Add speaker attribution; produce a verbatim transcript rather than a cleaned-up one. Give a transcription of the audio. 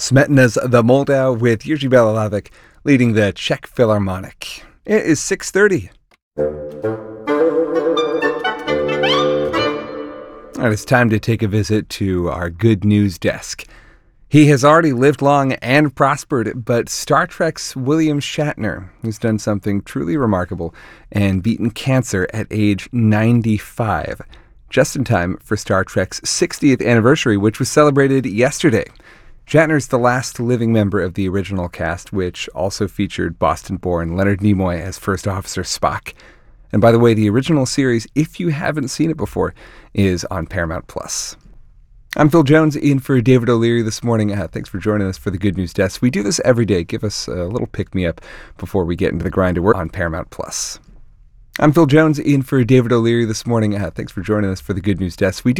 Speaker 1: Smetana's The Moldau with Jiří Bělohlávek leading the Czech Philharmonic. It is six thirty. All right, it's time to take a visit to our good news desk. He has already lived long and prospered, but Star Trek's William Shatner has done something truly remarkable and beaten cancer at age ninety-five, just in time for Star Trek's sixtieth anniversary, which was celebrated yesterday. Shatner's the last living member of the original cast, which also featured Boston-born Leonard Nimoy as First Officer Spock. And by the way, the original series, if you haven't seen it before, is on Paramount Plus. I'm Phil Jones, in for David O'Leary this morning. Uh, thanks for joining us for the Good News Desk. We do this every day. Give us a little pick-me-up before we get into the grind of work on Paramount Plus. I'm Phil Jones, in for David O'Leary this morning. Uh, thanks for joining us for the Good News Desk. We do